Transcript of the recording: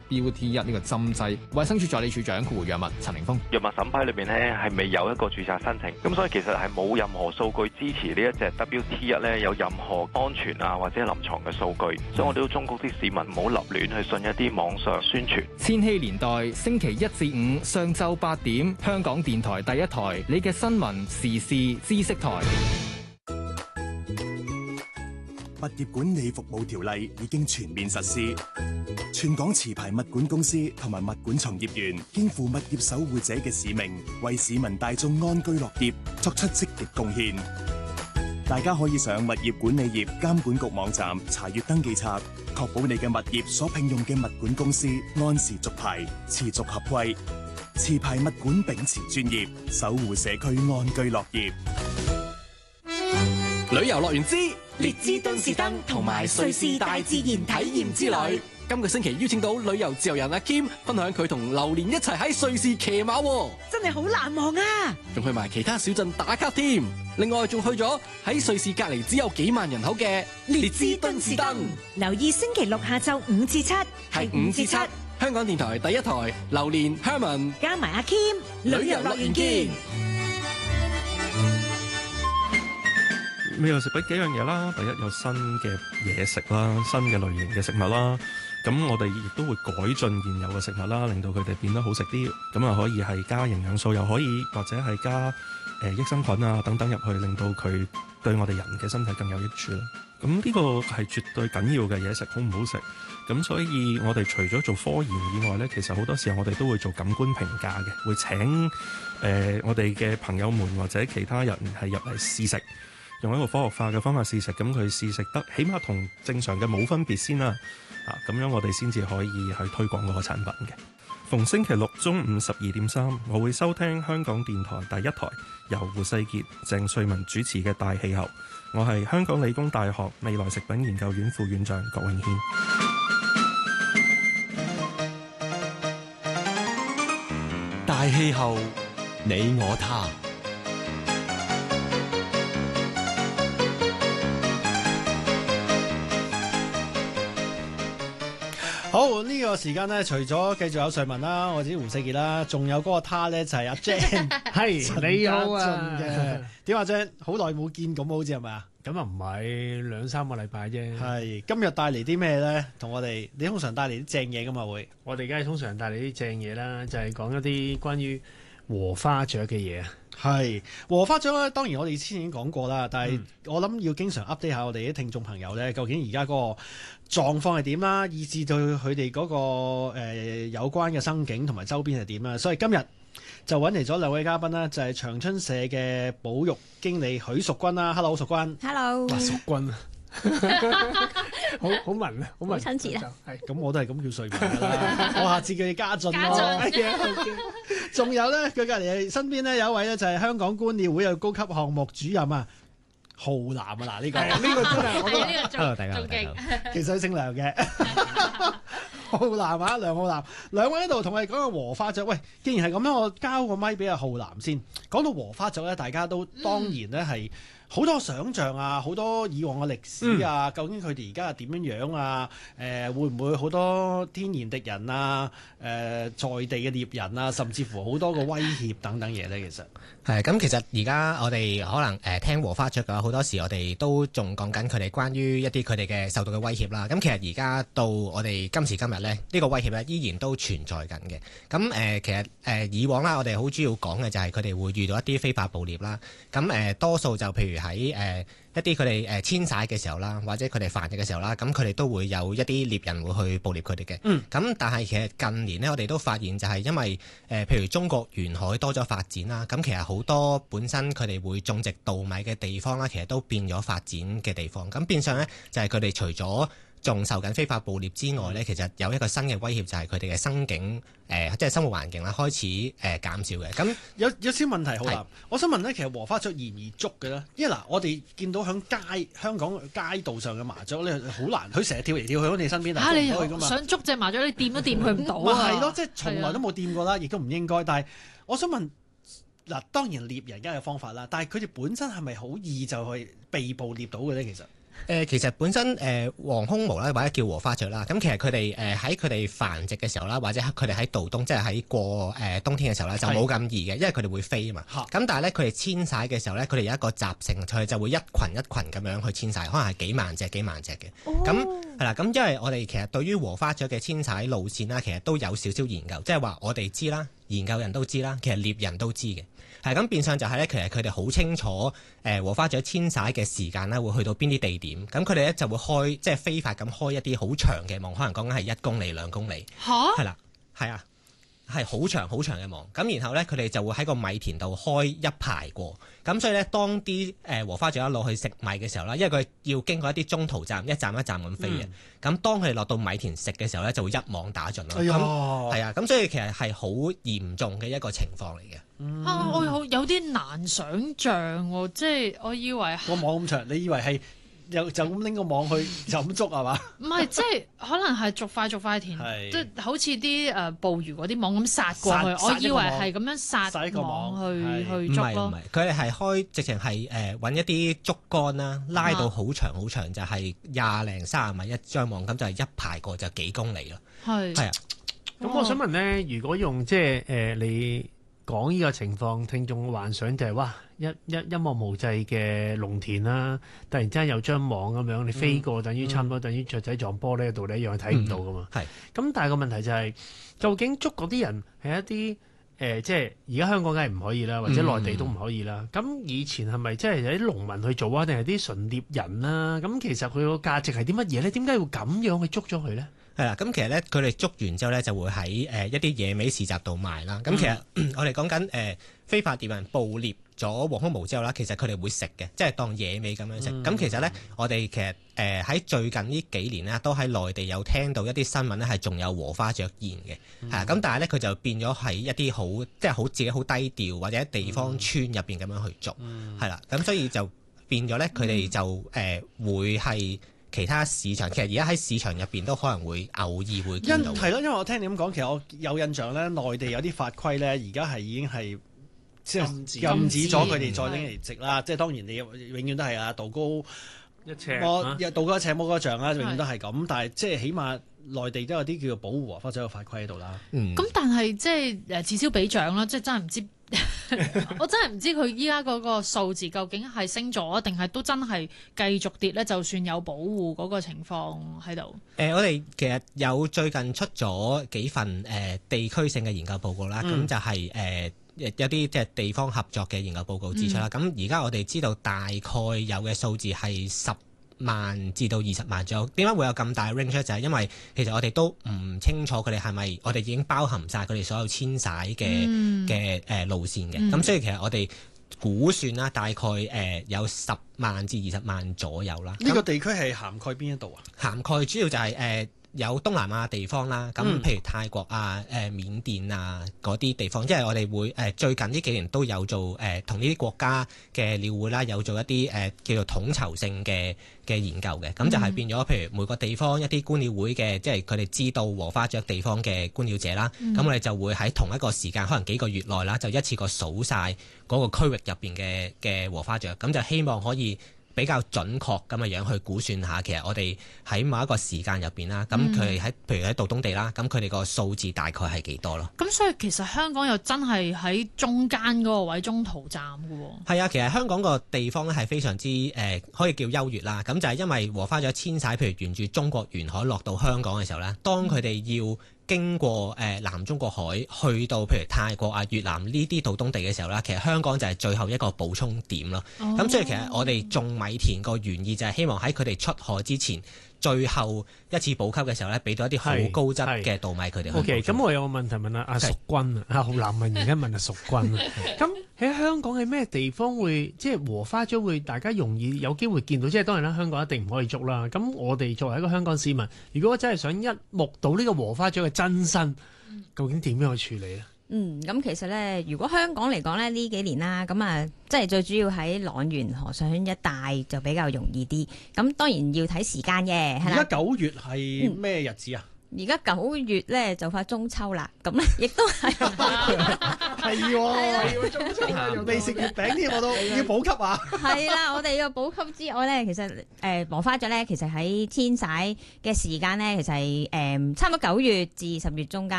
WT1 呢個針劑。衛生署助理署長括弧藥物陳凌峰， 藥物審批裏邊咧係未有一個註冊申請，咁所以其實係冇任何數據支持呢一隻 WT1 咧有任何安全啊或者臨床嘅數據，所以我哋都忠告啲市民唔好立亂去信一啲網上宣傳。 千禧年代星期一至五上晝8點，香港電台第一台，你嘅新聞時事知識台。 物業管理服務條例已經全面實施，全港持牌物管公司同埋物管從業員肩負物業守護者嘅使命，為市民大眾安居樂業作出積極貢獻。大家可以上物業管理業監管局網站查閱登記冊，確保你嘅物業所聘用嘅物管公司按時續牌，持續合規。持牌物管秉持專業，守護社區安居樂業。 旅遊樂園之列支敦士登同埋瑞士大自然體驗之旅， 今個星期邀請到旅遊自由人阿 Kim 分享佢同榴蓮一齊喺瑞士騎馬， 真係好難忘啊！ 仲去埋其他小鎮打卡添。另外仲去咗喺瑞士隔籬只有幾萬人口嘅列支敦士登。留意星期六下晝5至7，係5至7。 香港電台第一台，榴蓮 Herman 加埋阿 Kim，旅遊樂園見。 旅遊食品幾樣嘢啦，第一有新嘅嘢食啦，新嘅類型嘅食物啦，咁我哋亦都會改進現有嘅食物啦，令到佢哋變得好食啲，咁啊可以係加營養素，又可以或者係加益生菌啊等等入去，令到佢對我哋人嘅身體更有益處啦。咁呢個係絕對緊要嘅嘢食，好唔好食？咁所以我哋除咗做科研以外呢，其實好多時候我哋都會做感官評價嘅，會請我哋嘅朋友們或者其他人係入嚟試食。用一個科學化嘅方法試食，咁佢試食得起碼同正常嘅冇分別先啦，咁樣我哋先至可以去推廣嗰個產品嘅。逢星期六中午12:3，我會收聽香港電台第一台由胡世傑、鄭瑞文主持嘅大氣候。我係香港理工大學未來食品研究院副院長郭永軒。 大氣候，你我他。 好，呢個時間咧，除咗繼續有瑞文啦，我自己胡世傑啦，仲有嗰個他咧就係阿 Jan， 係你好啊， 點啊 Jan， 好耐冇見咁好似係咪啊？ 咁啊唔係2-3個禮拜啫。 係今日帶嚟啲咩咧？同我哋，你通常帶嚟啲正嘢噶嘛會？ 我哋梗係通常帶嚟啲正嘢啦，就係講一啲關於禾花雀嘅嘢啊。 係禾花雀咧，當然我哋之前已經講過啦，但係我諗要經常 update 下我哋啲聽眾朋友咧，究竟而家嗰個狀況係點啦，以至到佢哋嗰個有關嘅生境同埋周邊係點啦。所以今日就揾嚟咗兩位嘉賓啦，就係長春社嘅保育經理許淑君啦。Hello， 淑君。 Hello。 淑君啊，好文啊，好文， 好親切啊。 係咁我都係咁叫瑞文㗎啦。我下次叫你家俊咯。仲有咧，佢隔離身邊咧有一位咧就係香港觀鳥會嘅高級項目主任啊，浩南啊。嗱，呢個呢個真係我都呢個 Hello， 大家好。 其實佢姓梁嘅。浩南啊，梁浩南，兩位喺度同我哋講個禾花雀。喂，既然係咁樣，我交個咪俾阿浩南先。講到禾花雀咧，大家都當然咧係好多想像啊，好多以往嘅歷史啊，究竟佢哋而家係點樣樣啊？會唔會好多天然敵人啊？在地嘅獵人啊，甚至乎好多個威脅等等嘢咧，其實係咁，其實而家我哋可能聽禾花雀嘅話，好多時我哋都仲講緊佢哋關於一啲佢哋嘅受到嘅威脅啦。咁其實而家到我哋今時今日咧，呢個威脅咧依然都存在緊嘅。咁其實以往啦，我哋好主要講嘅就係佢哋會遇到一啲非法捕獵啦。咁多數就譬如喺一啲佢哋遷徙嘅時候啦，或者佢哋繁殖嘅時候啦，咁佢哋都會有一啲獵人會去捕獵佢哋嘅。咁但係其實近年呢，我哋都發現就係因為譬如中國沿海多咗發展啦，咁其實好多本身佢哋會種植稻米嘅地方啦，其實都變咗發展嘅地方。咁變相呢，就係佢哋除咗仲受緊非法捕獵之外呢，其實有一個新嘅威脅就係佢哋嘅生境即係生活環境啦，開始減少嘅。咁有少問題好啦，我想問呢，其實禾花雀易唔易捉嘅咧？因為嗱，我哋見到響香港街道上嘅麻雀咧，好難，佢成日跳嚟跳去喺你身邊，但係捉唔到佢㗎嘛。 想捉隻麻雀，你掂都掂佢唔到啊！ 係咯，即係從來都冇掂過啦，亦都唔應該。但係我想問嗱，當然獵人梗係有方法啦，但係佢哋本身係咪好易就去被捕獵到嘅咧？其實其實本身黃胸鵐啦，或者叫禾花雀啦，咁其實佢哋喺佢哋繁殖嘅時候啦，或者佢哋喺度冬，即係喺過冬天嘅時候咧，就冇咁易嘅，因為佢哋會飛啊嘛。咁但係咧，佢哋遷徙嘅時候咧，佢哋有一個習性，佢哋就會一群一群咁樣去遷徙，可能係幾萬隻嘅。咁係啦，咁因為我哋其實對於禾花雀嘅遷徙路線啦，其實都有少少研究，即係話我哋知啦，研究人都知啦，其實獵人都知嘅。係咁變相就係咧，其實佢哋好清楚禾花雀遷徙嘅時間咧，會去到邊啲地點。咁佢哋咧就會即係非法咁開一啲好長嘅網，可能講緊係1公里、2公里。嚇！係啦，係啊，係好長嘅網。咁然後咧，佢哋就會喺個米田度開一排過。咁所以咧，當啲禾花雀一路去食米嘅時候啦，因為佢要經過一啲中途站，一站一站咁飛嘅。咁當佢哋落到米田食嘅時候咧，就會一網打盡咯。咁係啊，咁所以其實係好嚴重嘅一個情況嚟嘅。 我有啲難想像喎，即係我以為個網咁長，你以為係就咁拎個網去就咁捉係嘛？ 唔係，即係可能係逐塊填，即係好似啲捕魚嗰啲網咁撒過去。我以為係咁樣撒網去捉咯。唔係， 佢哋係開直情係揾一啲竹竿啦，拉到好長，就係20零30米一張網，咁就係一排過就幾公里咯。係啊。 咁我想問咧，如果用即係你講呢個情況，聽眾幻想就係哇，一望無際嘅農田啦，突然之間有張網咁樣，你飛過等於差唔多等於雀仔撞玻璃，道理一樣睇唔到噶嘛。係。咁但係個問題就係，究竟捉嗰啲人係一啲即係而家香港梗係唔可以啦，或者內地都唔可以啦。咁以前係咪即係有啲農民去做啊，定係啲純獵人啊？咁其實佢個價值係啲乜嘢咧？點解要咁樣去捉咗佢咧？係啦，咁其實咧，佢哋捉完之後咧，就會喺一啲野味市集度賣啦。咁其實我哋講緊非法獵人捕獵咗黃胸鵐之後啦，其實佢哋會食嘅，即係當野味咁樣食。咁其實咧，我哋其實喺最近呢幾年咧，都喺內地有聽到一啲新聞咧，係仲有禾花雀現嘅，係啊。咁但係咧，佢就變咗喺一啲好即係好自己好低調或者地方村入邊咁樣去捉，係啦。咁所以就變咗咧，佢哋就會係其他市場，其實而家喺市場入邊都可能會偶爾會見到。係咯，因為我聽你咁講，其實我有印象咧，內地有啲法規咧，而家係已經係即係禁止咗佢哋再拎嚟食啦。即係當然你永遠都係啊，道高一尺，道高一尺魔高一丈啦，永遠都係咁。但係即係起碼內地都有啲叫做保護禾花雀嘅法規喺度啦。 咁但係即係此消彼長啦，即係真係唔知。我真係唔知佢依家嗰個數字究竟係升咗，定係都真係繼續跌咧？就算有保護嗰個情況喺度。我哋其實有最近出咗幾份地區性嘅研究報告啦，咁就係有啲即係地方合作嘅研究報告指出啦。咁而家我哋知道大概有嘅數字係10萬至到20萬左右。點解會有咁大 range 咧？就係因為其實我哋都唔清楚佢哋係咪我哋已經包含晒佢哋所有遷徙嘅路線嘅。咁所以其實我哋估算啦，大概有10萬至20萬左右啦。呢個地區係涵蓋邊一度啊？涵蓋主要就係有東南亞地方啦，咁譬如泰國啊、緬甸啊嗰啲地方，因為我哋會最近呢幾年都有做同呢啲國家嘅鳥會啦，有做一啲叫做統籌性嘅研究嘅，咁就係變咗譬如每個地方一啲觀鳥會嘅，即係佢哋知道禾花雀地方嘅觀鳥者啦，咁我哋就會喺同一個時間，可能幾個月內啦，就一次過數晒嗰個區域入邊嘅禾花雀，咁就希望可以比較準確咁嘅樣去估算下，其實我哋喺某一個時間入邊啦，咁佢哋譬如喺道東地啦，咁佢哋個數字大概係幾多咯？咁所以其實香港又真係喺中間嗰個位中途站嘅喎。係啊，其實香港個地方咧係非常之可以叫優越啦。咁就係因為禾花雀遷徙，譬如沿住中國沿海落到香港嘅時候咧，當佢哋要經過南中國海去到譬如泰國啊、越南呢啲道東地嘅時候啦，其實香港就係最後一個補充點咯。咁所以其實我哋種米田個原意就係希望喺佢哋出海之前，最後一次補給嘅時候咧，俾到一啲好高質嘅稻米佢哋。OK， 咁我有個問題問阿淑君啊，好難問，而家問阿淑君啊。咁喺香港係咩地方會即係禾花雀會大家容易有機會見到？即係當然啦，香港一定唔可以捉啦。咁我哋作為一個香港市民，如果我真係想一目睹呢個禾花雀嘅真身，究竟點樣去處理咧？ 咁其實咧，如果香港嚟講咧，呢幾年啦，咁啊，即係最主要喺塱原河上圈一帶就比較容易啲。咁當然要睇時間嘅。而家9月係咩日子啊？ 而家9月咧就快中秋啦，咁咧亦都係係喎，中秋啊，又未食月餅添，我都要補給啊！ 係啦，我哋要補給之外咧，其實禾花雀咧，其實喺遷徙嘅時間咧，其實係差唔多9月至10月中間。